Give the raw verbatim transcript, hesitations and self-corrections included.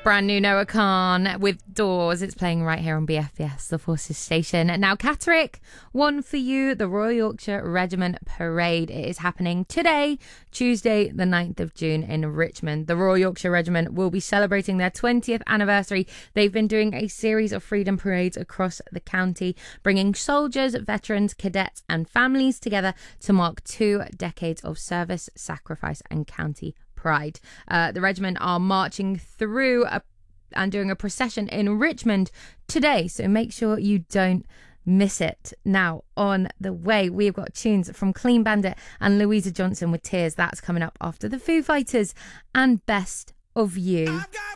Brand new Noah Khan with Doors. It's playing right here on B F B S, the Forces station. Now, Catterick, one for you, the Royal Yorkshire Regiment Parade. It is happening today, Tuesday, the ninth of June in Richmond. The Royal Yorkshire Regiment will be celebrating their twentieth anniversary. They've been doing a series of freedom parades across the county, bringing soldiers, veterans, cadets and families together to mark two decades of service, sacrifice and county pride. Uh, the regiment are marching through a, and doing a procession in Richmond today, so make sure you don't miss it. Now, on the way, we've got tunes from Clean Bandit and Louisa Johnson with Tears. That's coming up after the Foo Fighters and Best of You.